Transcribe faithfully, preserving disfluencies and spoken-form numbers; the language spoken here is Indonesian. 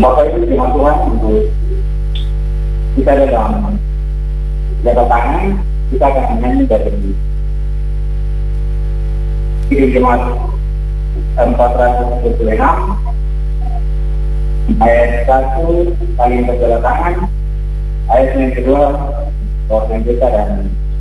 Bapak itu firman Tuhan untuk kita dalam jabat tangan, kita akan menyanyi dari Kirimat empat ratus tujuh puluh enam ayat satu paling berjalan tangan, ayat yang kedua orang kita dan